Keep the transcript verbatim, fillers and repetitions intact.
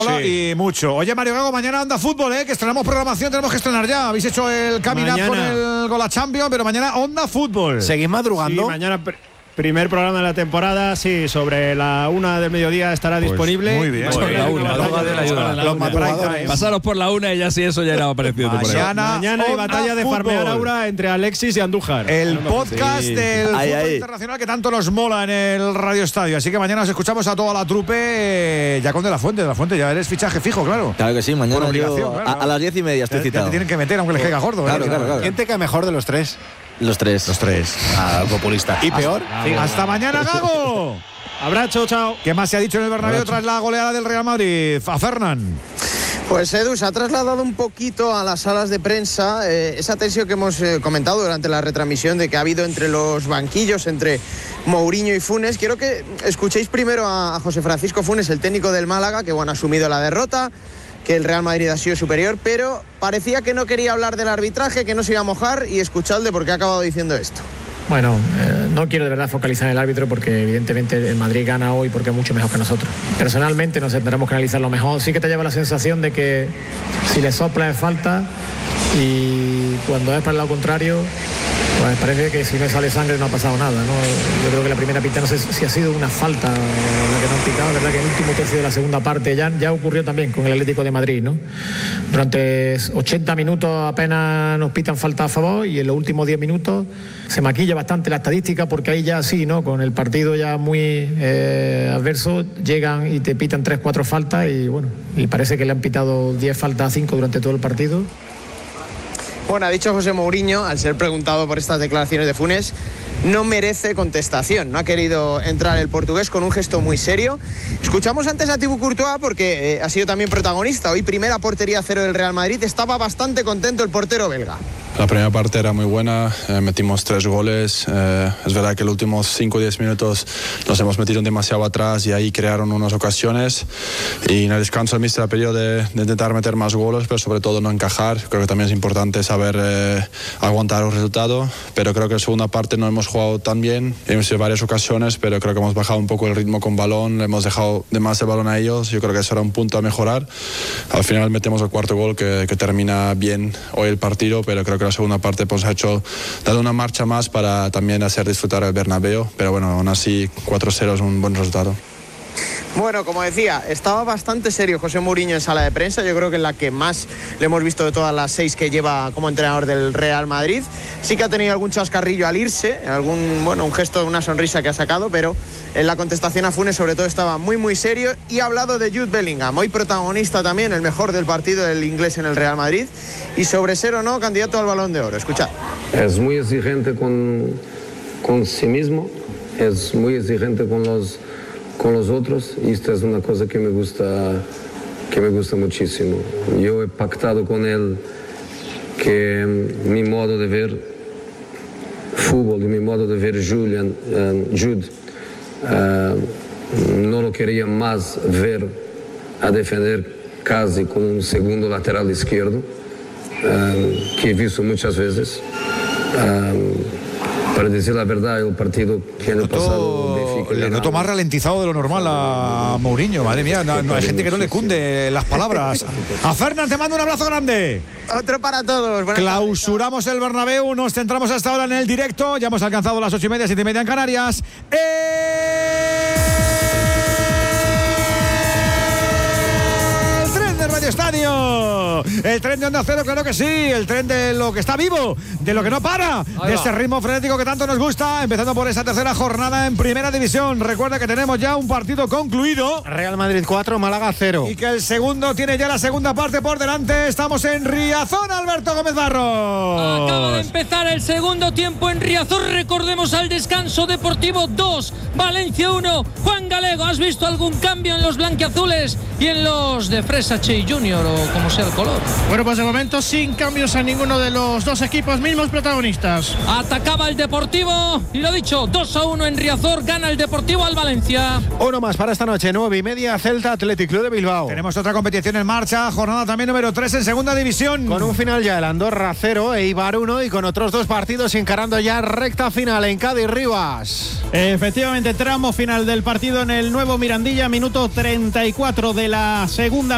Sí. Y mucho. Oye, Mario Gago, mañana Onda Fútbol, ¿eh? Que estrenamos programación, tenemos que estrenar ya. Habéis hecho el Camino con el Gola Champions, pero mañana Onda Fútbol. ¿Seguís madrugando? Sí, mañana pr- primer programa de la temporada, sí, sobre la una del mediodía estará pues disponible. Muy bien. Muy bien. La una, la de la ayuda. Los madrugadores. Pasaros por la una y ya sí eso ya era apareciendo. Mañana, mañana hay batalla de farmear aura entre Alexis y Andújar. El podcast sí. del ahí, fútbol ahí. internacional que tanto nos mola en el Radio Estadio. Así que mañana os escuchamos a toda la trupe, eh, ya con De La Fuente. De La Fuente ya eres fichaje fijo, claro. Claro que sí, mañana Por obligación, yo, claro, a, claro. a las diez y media estoy Ya, ya citado. te tienen que meter aunque les caiga gordo. Claro, ¿eh? claro, claro. ¿Quién te cae mejor de los tres? Los tres. Los tres. Ah, populista. ¿Y peor? Hasta mañana, Gago. Abrazo, chao. ¿Qué más se ha dicho en el Bernabéu tras la goleada del Real Madrid? A Fernán. Pues Edu se ha trasladado un poquito a las salas de prensa eh, esa tensión que hemos eh, comentado durante la retransmisión de que ha habido entre los banquillos, entre Mourinho y Funes. Quiero que escuchéis primero a, a José Francisco Funes, el técnico del Málaga, que bueno, ha asumido la derrota, que el Real Madrid ha sido superior, pero parecía que no quería hablar del arbitraje, que no se iba a mojar, y escuchadle porque ha acabado diciendo esto. Bueno, eh, no quiero de verdad focalizar en el árbitro porque evidentemente el Madrid gana hoy porque es mucho mejor que nosotros. Personalmente nos tendremos que analizarlo mejor. Sí que te lleva la sensación de que si le sopla es falta y cuando es para el lado contrario, pues parece que si no sale sangre no ha pasado nada, ¿no? Yo creo que la primera pita, no sé si ha sido una falta la que no han pitado, la verdad que en el último tercio de la segunda parte ya, ya ocurrió también con el Atlético de Madrid, ¿no? Durante ochenta minutos apenas nos pitan falta a favor y en los últimos diez minutos se maquilla bastante la estadística porque ahí ya sí, ¿no? Con el partido ya muy eh, adverso llegan y te pitan tres, cuatro faltas y bueno, y parece que le han pitado diez faltas a cinco durante todo el partido. Bueno, ha dicho José Mourinho, al ser preguntado por estas declaraciones de Funes, no merece contestación. No ha querido entrar el portugués con un gesto muy serio. Escuchamos antes a Thibaut Courtois porque eh, ha sido también protagonista. Hoy primera portería cero del Real Madrid. Estaba bastante contento el portero belga. La primera parte era muy buena, eh, metimos tres goles. Eh, es verdad que los últimos cinco o diez minutos nos hemos metido demasiado atrás y ahí crearon unas ocasiones. Y en el descanso el míster ha pedido de, de intentar meter más goles, pero sobre todo no encajar. Creo que también es importante saber eh, aguantar el resultado. Pero creo que en la segunda parte no hemos jugado tan bien. Hemos tenido varias ocasiones, pero creo que hemos bajado un poco el ritmo con balón. Le hemos dejado de más el balón a ellos. Yo creo que eso era un punto a mejorar. Al final metemos el cuarto gol que, que termina bien hoy el partido, pero creo que la segunda parte pues ha hecho dado una marcha más para también hacer disfrutar el Bernabéu, pero bueno, aún así cuatro cero es un buen resultado. Bueno, como decía, estaba bastante serio José Mourinho en sala de prensa. Yo creo que es la que más le hemos visto de todas las seis que lleva como entrenador del Real Madrid. Sí que ha tenido algún chascarrillo al irse, algún, bueno, un gesto, una sonrisa que ha sacado, pero en la contestación a Funes sobre todo estaba muy muy serio y ha hablado de Jude Bellingham, hoy protagonista también, el mejor del partido del inglés en el Real Madrid y sobre ser o no candidato al Balón de Oro. Escuchad. Es muy exigente con, con sí mismo, es muy exigente con los con los otros y esto es una cosa que me gusta que me gusta muchísimo. Yo he pactado con él que mi modo de ver fútbol y mi modo de ver Julian, uh, Jude uh, no lo quería más ver a defender casi con un segundo lateral izquierdo uh, que he visto muchas veces. Uh, Para decir la verdad, el partido que el pasado Benfica le noto más ralentizado de lo normal a Mourinho, madre mía, no, no hay gente que no le cunde las palabras. A Fernán te mando un abrazo grande. Otro para todos. Buenas Clausuramos tardes. El Bernabéu, nos centramos hasta ahora en el directo, ya hemos alcanzado las ocho y media, siete y media en Canarias. ¡Eh! Radio Estadio, el tren de Onda Cero, claro que sí, el tren de lo que está vivo, de lo que no para, de ese ritmo frenético que tanto nos gusta, empezando por esa tercera jornada en Primera División. Recuerda que tenemos ya un partido concluido, Real Madrid cuatro, Málaga cero, y que el segundo tiene ya la segunda parte por delante. Estamos en Riazón, Alberto Gómez Barros. Acaba de empezar el segundo tiempo en Riazón. Recordemos al descanso. Deportivo dos, Valencia uno. Juan Galego, ¿has visto algún cambio en los blanquiazules y en los de Fresa Junior o como sea el color? Bueno, pues de momento sin cambios a ninguno de los dos equipos, mismos protagonistas. Atacaba el Deportivo y lo dicho, dos a uno en Riazor, gana el Deportivo al Valencia. Uno más para esta noche, nueve y media, Celta Athletic Club de Bilbao. Tenemos otra competición en marcha, jornada también número tres en Segunda División. Con un final ya el Andorra cero, Eibar uno y con otros dos partidos encarando ya recta final en Cádiz Rivas. Efectivamente, tramo final del partido en el nuevo Mirandilla, minuto treinta y cuatro de la segunda